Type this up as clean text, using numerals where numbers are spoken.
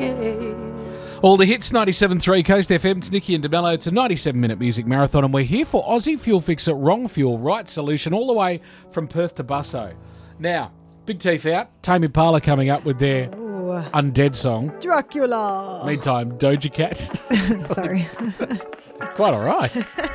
All the hits, 97.3 Coast FM. It's Nikki and DeMello. It's a 97-minute music marathon, and we're here for Aussie Fuel Fix at Wrong Fuel, right solution, all the way from Perth to Busso. Now, big teeth out. Tame Impala coming up with their Undead song. Dracula. Meantime, Doja Cat. Sorry. It's quite all right.